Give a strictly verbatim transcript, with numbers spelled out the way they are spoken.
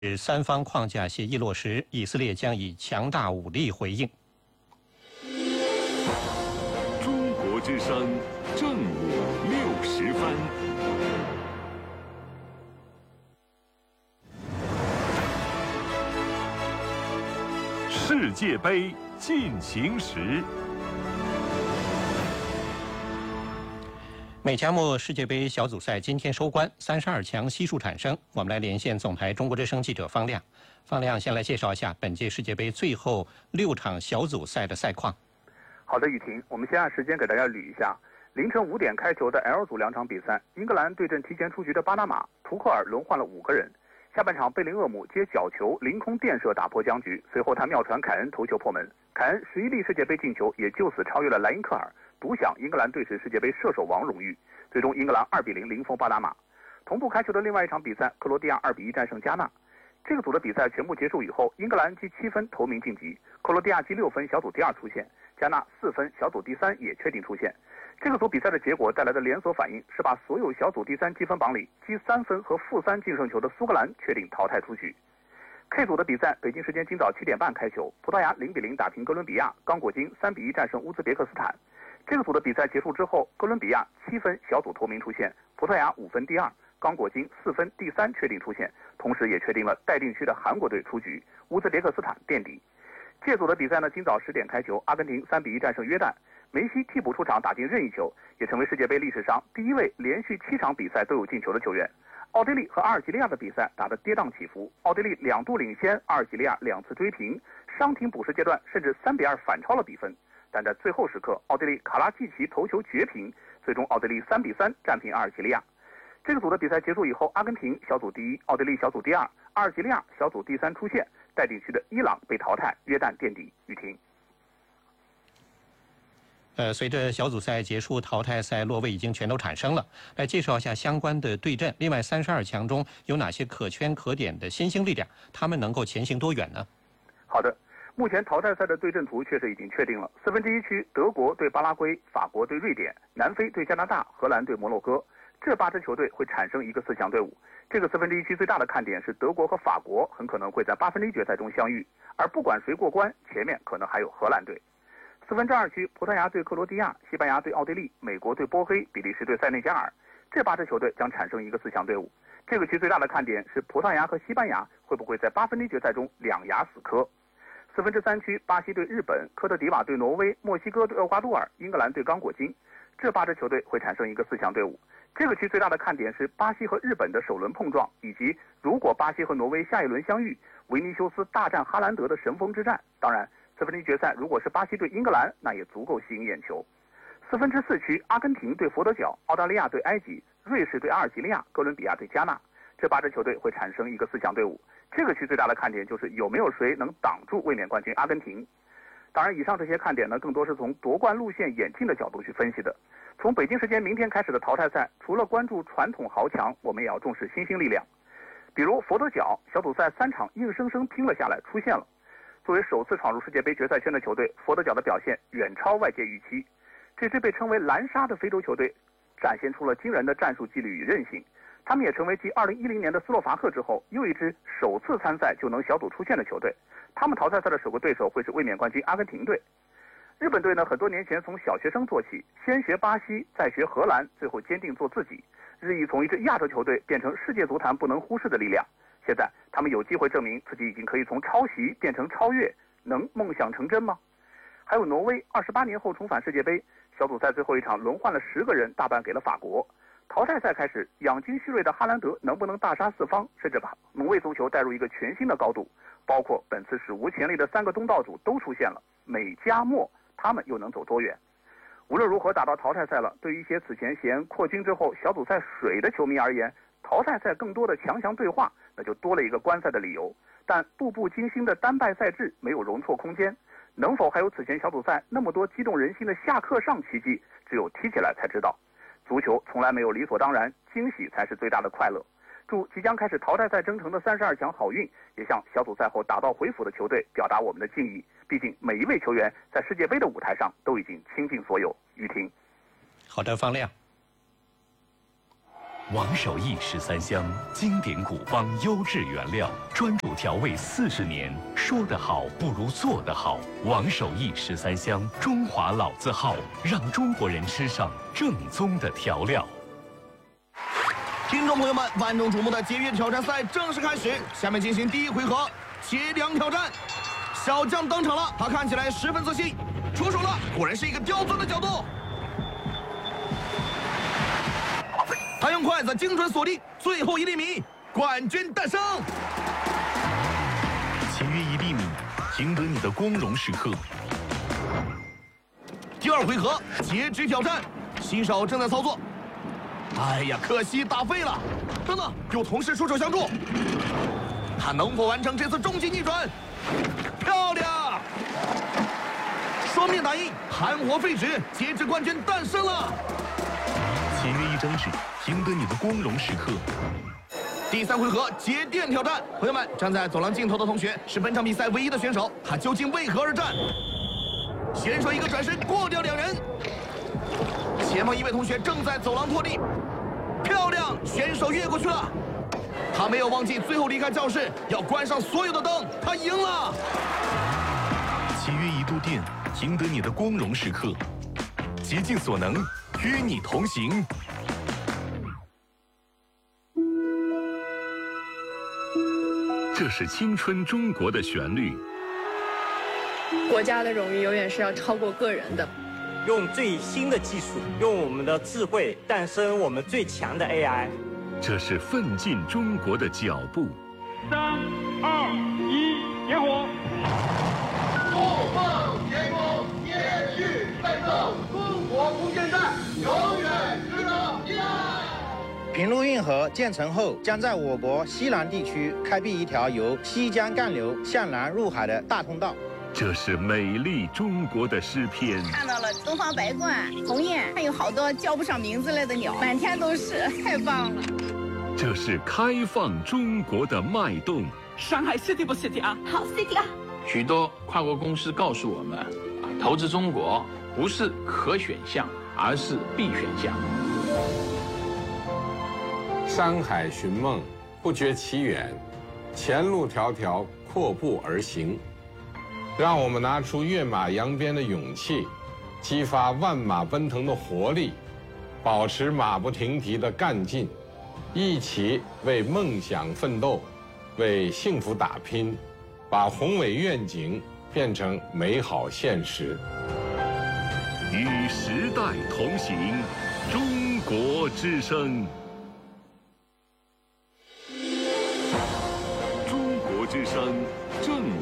三方框架协议落实，以色列将以强大武力回应。 中国之声正午六时分。世界杯进行时。 美加墨世界杯小组赛今天收官，三十二强悉数产生。我们来连线总台中国之声记者方亮。方亮，先来介绍一下本届世界杯最后六场小组赛的赛况。 好的，雨婷，我们先按时间给大家捋一下。凌晨五点开球的 L 组两场比赛，英格兰对阵提前出局的巴拿马，图克尔轮换了五个人。下半场贝林厄姆接角球凌空垫射打破僵局，随后他妙传凯恩头球破门，凯恩十一粒世界杯进球也就此超越了莱因克尔，独享英格兰队史世界杯射手王荣誉。最终英格兰二比零零封巴拿马。同步开球的另外一场比赛，克罗地亚二比一战胜加纳。这个组的比赛全部结束以后，英格兰积七分头名晋级，克罗地亚积六分小组第二出线，加纳四分小组第三也确定出线。这个组比赛的结果带来的连锁反应是把所有小组第三积分榜里积三分和负三净胜球的苏格兰确定淘汰出局。K 组的比赛，北京时间今早七点半开球，葡萄牙零比零打平哥伦比亚，刚果金三比一战胜乌兹别克斯坦。这个组的比赛结束之后，哥伦比亚七分小组头名出线，葡萄牙五分第二，刚果金四分第三确定出线，同时也确定了待定区的韩国队出局，乌兹别克斯坦垫底。这组的比赛呢，今早十点开球，阿根廷三比一战胜约旦，梅西替补出场打进任意球，也成为世界杯历史上第一位连续七场比赛都有进球的球员。奥地利和阿尔及利亚的比赛打得跌宕起伏，奥地利两度领先，阿尔及利亚两次追平，伤停补时阶段甚至三比二反超了比分。但在最后时刻，奥地利卡拉季奇头球绝平，最终奥地利三比三战平阿尔及利亚。这个组的比赛结束以后，阿根廷小组第一，奥地利小组第二，阿尔及利亚小组第三出线，待定区的伊朗被淘汰，约旦垫底。雨婷。 呃，随着小组赛结束，淘汰赛落位已经全都产生了。来介绍一下相关的对阵。另外，三十二强中有哪些可圈可点的新兴力量？他们能够前行多远呢？ 好的。目前淘汰赛的对阵图确实已经确定了，四分之一区德国对巴拉圭，法国对瑞典，南非对加拿大，荷兰对摩洛哥，这八支球队会产生一个四强队伍。这个四分之一区最大的看点是德国和法国很可能会在八分之一决赛中相遇，而不管谁过关，前面可能还有荷兰队。四分之二区葡萄牙对克罗地亚，西班牙对奥地利，美国对波黑，比利时对塞内加尔，这八支球队将产生一个四强队伍。这个区最大的看点是葡萄牙和西班牙会不会在八分之一决赛中两牙死磕。四分之三区，巴西对日本，科特迪瓦对挪威，墨西哥对厄瓜多尔，英格兰对刚果金，这八支球队会产生一个四强队伍。这个区最大的看点是巴西和日本的首轮碰撞，以及如果巴西和挪威下一轮相遇，维尼修斯大战哈兰德的神锋之战。当然，四分之一决赛如果是巴西对英格兰，那也足够吸引眼球。四分之四区，阿根廷对佛得角，澳大利亚对埃及，瑞士对阿尔及利亚，哥伦比亚对加纳，这八支球队会产生一个四强队伍。这个区最大的看点就是有没有谁能挡住卫冕冠军阿根廷。当然，以上这些看点呢，更多是从夺冠路线演进的角度去分析的。从北京时间明天开始的淘汰赛，除了关注传统豪强，我们也要重视新兴力量。比如佛得角，小组赛三场硬生生拼了下来，出现了。作为首次闯入世界杯决赛圈的球队，佛得角的表现远超外界预期。这支被称为蓝沙的非洲球队，展现出了惊人的战术纪律与韧性。他们也成为继二零一零年的斯洛伐克之后，又一支首次参赛就能小组出线的球队。他们淘汰赛的首个对手会是卫冕冠军阿根廷队。日本队呢，很多年前从小学生做起，先学巴西，再学荷兰，最后坚定做自己，日益从一支亚洲球队变成世界足坛不能忽视的力量。现在他们有机会证明自己已经可以从抄袭变成超越，能梦想成真吗？还有挪威，二十八年后重返世界杯，小组赛最后一场轮换了十个人，大半给了法国。淘汰赛开始，养精蓄锐的哈兰德能不能大杀四方，甚至把挪威足球带入一个全新的高度？包括本次史无前例的三个东道主都出现了，美加墨，他们又能走多远？无论如何，打到淘汰赛了，对于一些此前嫌扩军之后小组赛水的球迷而言，淘汰赛更多的强强对话，那就多了一个观赛的理由。但步步惊心的单败赛制没有容错空间，能否还有此前小组赛那么多激动人心的下课上奇迹，只有踢起来才知道。足球从来没有理所当然，惊喜才是最大的快乐。祝即将开始淘汰赛征程的三十二强好运，也向小组赛后打道回府的球队表达我们的敬意。毕竟每一位球员在世界杯的舞台上都已经倾尽所有。雨婷， 好的，方亮。 王守义十三香，经典古方，优质原料，专注调味四十年。说得好不如做得好。王守义十三香，中华老字号，让中国人吃上正宗的调料。 听众朋友们，万众瞩目的节约挑战赛正式开始，下面进行第一回合节粮挑战。小将登场了，他看起来十分自信，出手了，果然是一个刁钻的角度。他用筷子精准锁定最后一粒米，冠军诞生。 节约一粒米，赢得你的光荣时刻。 第二回合截肢挑战，新手正在操作。哎呀，可惜打废了。等等，有同事出手相助，他能否完成这次终极逆转？漂亮！双面打印，含活废纸，截肢冠军诞生了。 节约一张纸，赢得你的光荣时刻。 第三回合节电挑战，朋友们，站在走廊尽头的同学是本场比赛唯一的选手，他究竟为何而战？选手一个转身过掉两人，前方一位同学正在走廊拖地，漂亮，选手越过去了。他没有忘记最后离开教室要关上所有的灯，他赢了。 节约一度电，赢得你的光荣时刻。竭尽所能，与你同行。 这是青春中国的旋律。 国家的荣誉永远是要超过个人的。 用最新的技术，用我们的智慧诞生我们最强的 A I。 这是奋进中国的脚步。 三二一，点火！ 怒放天空，延续奋斗，中国无限战，永远值得依赖。 平陆运河建成后，将在我国西南地区开辟一条由西江干流向南入海的大通道。 这是美丽中国的诗篇。 看到了东方白鹳、鸿雁，还有好多叫不上名字来的鸟，满天都是，太棒了。 这是开放中国的脉动。 上海 City 不 City 啊？ 好 City 啊！ 许多跨国公司告诉我们，啊，投资中国不是可选项，而是必选项。 山海寻梦，不觉其远；前路迢迢，阔步而行。让我们拿出跃马扬鞭的勇气，激发万马奔腾的活力，保持马不停蹄的干劲，一起为梦想奋斗，为幸福打拼，把宏伟愿景变成美好现实。 与时代同行，中国之声。中国之声正